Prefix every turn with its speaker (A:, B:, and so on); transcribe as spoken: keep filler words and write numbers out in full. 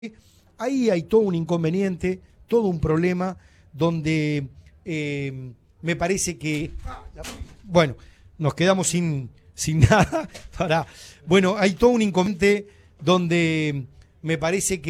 A: Ahí hay todo un inconveniente, todo un problema, donde eh, me parece que, bueno, nos quedamos sin, sin nada. Para, bueno, hay todo un inconveniente donde me parece que